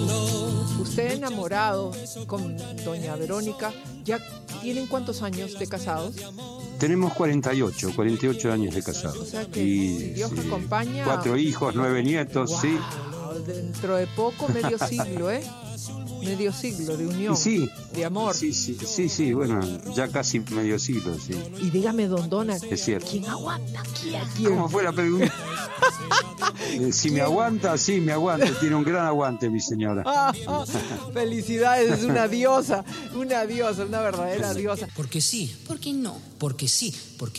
Usted enamorado con doña Verónica, ¿ya tienen cuántos años de casados? Tenemos 48 años de casados. O sea que si Dios me acompaña... 4 hijos, 9 nietos, wow, sí. Dentro de poco, medio siglo, ¿eh? Medio siglo de unión, sí, de amor. Sí, bueno, ya casi medio siglo, sí. Y dígame, don Donald, es cierto. ¿Quién aguanta? ¿Quién? ¿Cómo fue la pregunta? Si me aguanta, sí, me aguanta. Tiene un gran aguante, mi señora. Felicidades, es una diosa, una verdadera diosa. Porque sí. ¿Por qué no? Porque sí, porque